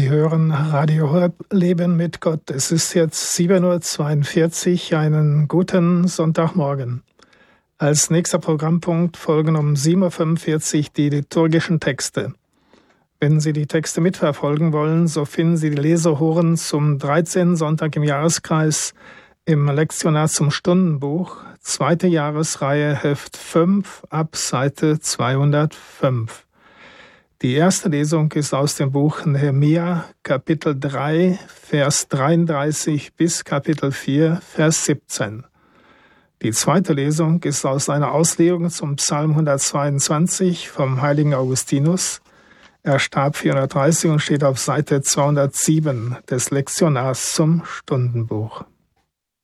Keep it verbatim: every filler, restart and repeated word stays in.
Sie hören Radio Horeb Leben mit Gott. Es ist jetzt sieben Uhr zweiundvierzig, einen guten Sonntagmorgen. Als nächster Programmpunkt folgen um sieben Uhr fünfundvierzig die liturgischen Texte. Wenn Sie die Texte mitverfolgen wollen, so finden Sie die Lesehoren zum dreizehnten Sonntag im Jahreskreis im Lektionar zum Stundenbuch, zweite Jahresreihe, Heft fünf, ab Seite zweihundertfünf. Die erste Lesung ist aus dem Buch Nehemia, Kapitel drei, Vers dreiunddreißig bis Kapitel vier, Vers siebzehn. Die zweite Lesung ist aus einer Auslegung zum Psalm hundertzweiundzwanzig vom heiligen Augustinus. Er starb vierhundertdreißig und steht auf Seite zweihundertsieben des Lektionars zum Stundenbuch.